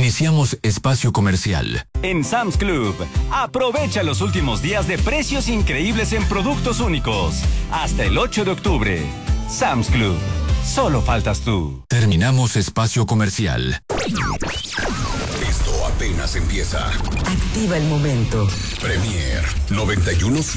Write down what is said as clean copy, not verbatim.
Iniciamos espacio comercial. En Sam's Club, aprovecha los últimos días de precios increíbles en productos únicos. Hasta el 8 de octubre. Sam's Club. Solo faltas tú. Terminamos espacio comercial. Esto apenas empieza. Activa el momento. Premier 91.7.